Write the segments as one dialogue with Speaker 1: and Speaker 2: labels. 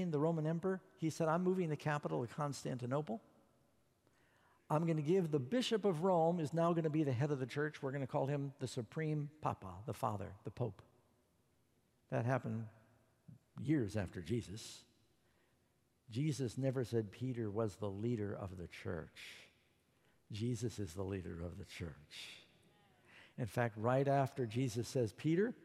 Speaker 1: Constantine, the Roman emperor, he said, I'm moving the capital to Constantinople. I'm going to give the Bishop of Rome is now going to be the head of the church. We're going to call him the Supreme Papa, the Father, the Pope. That happened years after Jesus. Jesus never said Peter was the leader of the church. Jesus is the leader of the church. In fact, right after Jesus says, Peter,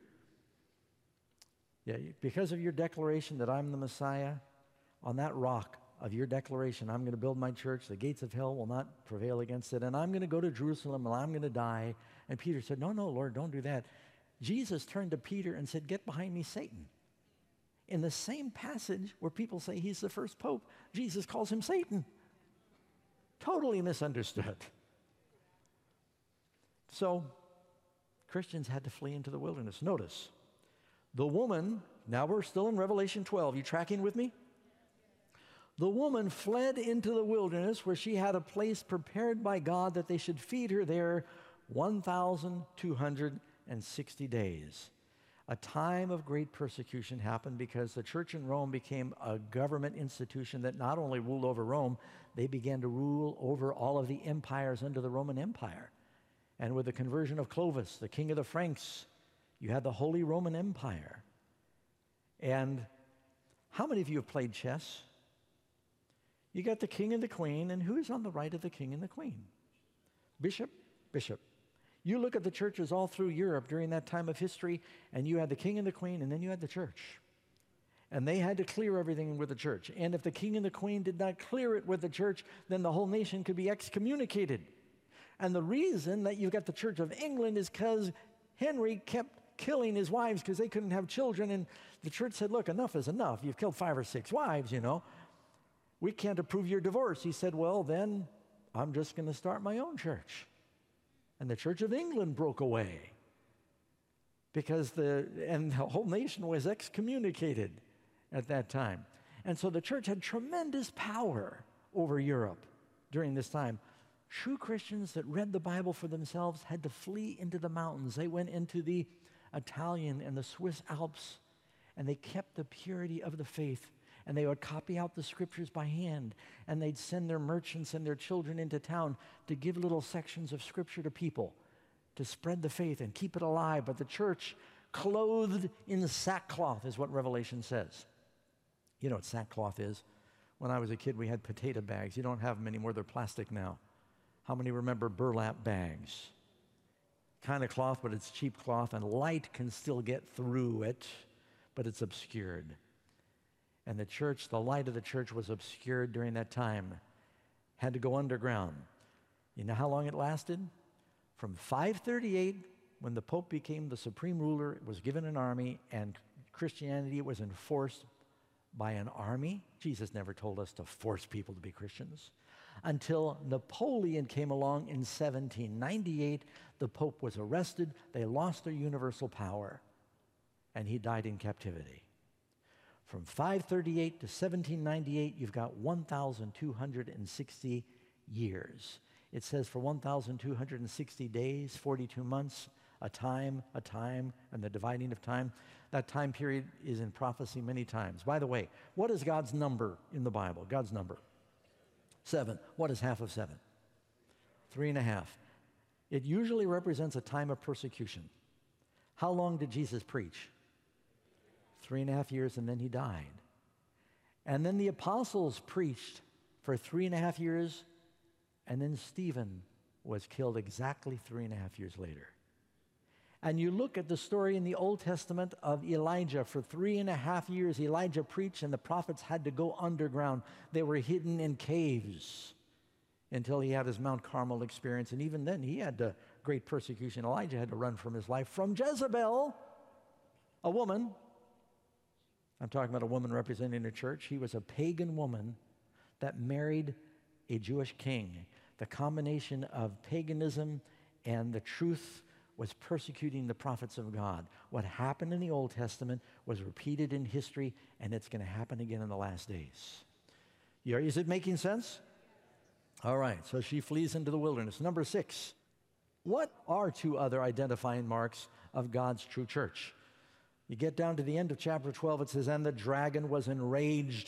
Speaker 1: because of your declaration that I'm the Messiah, on that rock of your declaration, I'm going to build my church. The gates of hell will not prevail against it. And I'm going to go to Jerusalem and I'm going to die. And Peter said, no, Lord, don't do that. Jesus turned to Peter and said, get behind me, Satan. In the same passage where people say he's the first pope, Jesus calls him Satan. Totally misunderstood. So Christians had to flee into the wilderness. Notice, the woman, now we're still in Revelation 12. You tracking with me? The woman fled into the wilderness where she had a place prepared by God that they should feed her there 1,260 days. A time of great persecution happened because the church in Rome became a government institution that not only ruled over Rome, they began to rule over all of the empires under the Roman Empire. And with the conversion of Clovis, the king of the Franks, you had the Holy Roman Empire. And how many of you have played chess? You got the king and the queen, and who's on the right of the king and the queen? Bishop, bishop. You look at the churches all through Europe during that time of history, and you had the king and the queen, and then you had the church. And they had to clear everything with the church. And if the king and the queen did not clear it with the church, then the whole nation could be excommunicated. And the reason that you got the Church of England is because Henry kept killing his wives because they couldn't have children. And the church said, look, enough is enough. You've killed 5 or 6 wives, you know. We can't approve your divorce. He said, well, then I'm just going to start my own church. And the Church of England broke away because the whole nation was excommunicated at that time. And so the church had tremendous power over Europe during this time. True Christians that read the Bible for themselves had to flee into the mountains. They went into the Italian and the Swiss Alps, and they kept the purity of the faith. And they would copy out the scriptures by hand, and they'd send their merchants and their children into town to give little sections of scripture to people to spread the faith and keep it alive. But the church, clothed in sackcloth, is what Revelation says. You know what sackcloth is? When I was a kid, we had potato bags. You don't have them anymore. They're plastic now. How many remember burlap bags? Kind of cloth, but it's cheap cloth, and light can still get through it, but it's obscured. And the church, the light of the church was obscured during that time, had to go underground. You know how long it lasted? From 538, when the Pope became the supreme ruler, was given an army, and Christianity was enforced by an army. Jesus never told us to force people to be Christians. Until Napoleon came along in 1798, the Pope was arrested, they lost their universal power, and he died in captivity. From 538 to 1798, you've got 1,260 years. It says for 1,260 days, 42 months, a time, and the dividing of time. That time period is in prophecy many times. By the way, what is God's number in the Bible? God's number? 7. What is half of 7? 3.5. It usually represents a time of persecution. How long did Jesus preach? 3.5 years, and then he died. And then the apostles preached for 3.5 years, and then Stephen was killed exactly 3.5 years later. And you look at the story in the Old Testament of Elijah. For 3.5 years, Elijah preached, and the prophets had to go underground. They were hidden in caves until he had his Mount Carmel experience. And even then, he had great persecution. Elijah had to run from his life from Jezebel, a woman. I'm talking about a woman representing the church. He was a pagan woman that married a Jewish king. The combination of paganism and the truth was persecuting the prophets of God. What happened in the Old Testament was repeated in history, and it's going to happen again in the last days. Is it making sense? All right, so she flees into the wilderness. Number 6, what are 2 other identifying marks of God's true church? You get down to the end of chapter 12, it says, and the dragon was enraged